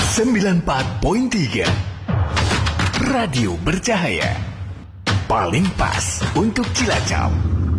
94.3 Radio Bercahaya, paling pas untuk Cilacap.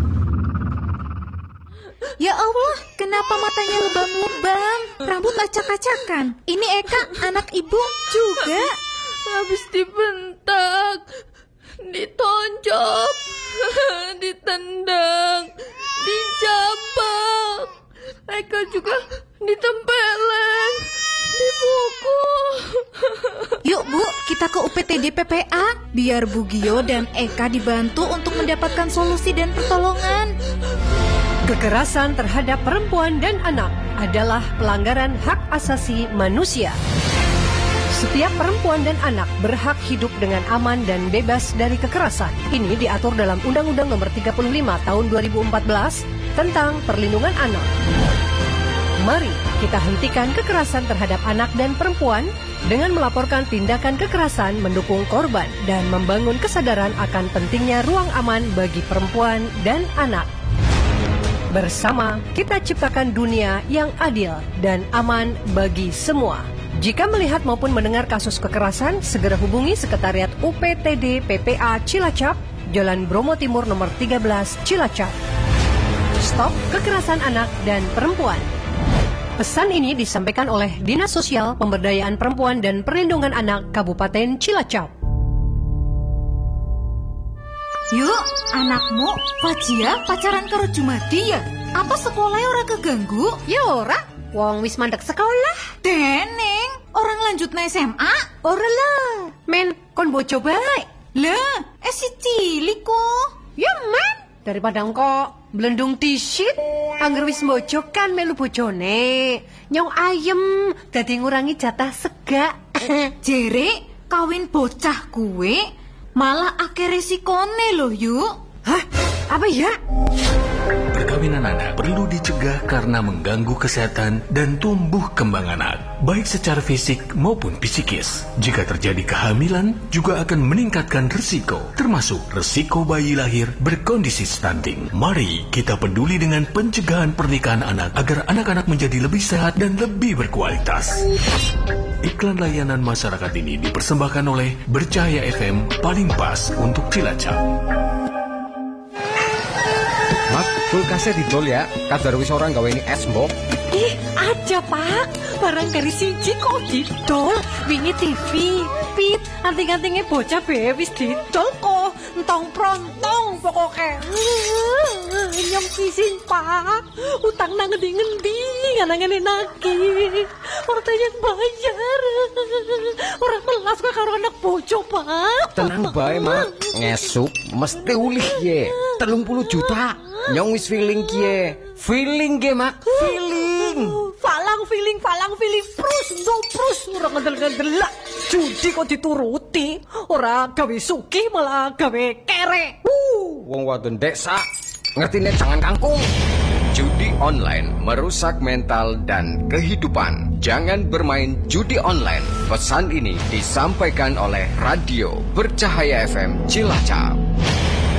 Ya Allah, kenapa matanya lebam-lebam, rambut acak-acakan? Ini Eka, anak ibu juga. Habis dibentak, ditonjok, ditendang, dijambak. Eka juga ditempeleng, dipukul. Yuk Bu, kita ke UPTD PPA, biar Bu Gio dan Eka dibantu untuk mendapatkan solusi dan pertolongan. Kekerasan terhadap perempuan dan anak adalah pelanggaran hak asasi manusia. Setiap perempuan dan anak berhak hidup dengan aman dan bebas dari kekerasan. Ini diatur dalam Undang-Undang Nomor 35 Tahun 2014 tentang Perlindungan Anak. Mari kita hentikan kekerasan terhadap anak dan perempuan dengan melaporkan tindakan kekerasan, mendukung korban, dan membangun kesadaran akan pentingnya ruang aman bagi perempuan dan anak. Bersama, kita ciptakan dunia yang adil dan aman bagi semua. Jika melihat maupun mendengar kasus kekerasan, segera hubungi Sekretariat UPTD PPA Cilacap, Jalan Bromo Timur nomor 13 Cilacap. Stop kekerasan anak dan perempuan. Pesan ini disampaikan oleh Dinas Sosial Pemberdayaan Perempuan dan Perlindungan Anak Kabupaten Cilacap. Yuk, anakmu Fajia pacaran karo Jumadi ya? Apa sekolahnya ora keganggu? Ya ora, wong wis mandek sekolah. Deneng, orang lanjut na SMA? Ora lah, men kon bojo bae. Lah, si cilik kok. Ya men, daripada engko blendung disit, angger wis bojo kan melu bojone. Nyong ayem, dadi ngurangi jatah sega. Jere, kawin bocah kuwe malah akeh resikone loh yuk. Hah? Apa ya? Perkawinan anak perlu dicegah karena mengganggu kesehatan dan tumbuh kembang anak, baik secara fisik maupun psikis. Jika terjadi kehamilan, juga akan meningkatkan risiko, termasuk risiko bayi lahir berkondisi stunting. Mari kita peduli dengan pencegahan pernikahan anak agar anak-anak menjadi lebih sehat dan lebih berkualitas. Iklan layanan masyarakat ini dipersembahkan oleh Bercahaya FM, paling pas untuk Cilacap. Mak, kulkasnya didol ya. Kadar wis orang gawe ini es mbok. Ih, aja pak. Barang dari siji kok didol. Wingi TV, pit, anting-antingnya bocah be wis didol kok. Entong prontong pokoknya. Nyam kisin pak. Utang nang ngendi-ngendi nganangane nagih. Orang yang bayar. Orang melas kok karo anak bojo pak. Tenang bae mak. Ngesuk mesti ulih ye. 30 juta. Nyong wis feeling kie. Feeling ge mak. Feeling. Falang feeling prus ora ngandel-ngandel. Judi kok dituruti. Ora gawe sugih malah gawe kere. Wong wadon desa. Ngertine jangan kangkung. Judi online merusak mental dan kehidupan. Jangan bermain judi online. Pesan ini disampaikan oleh Radio Bercahaya FM Cilacap.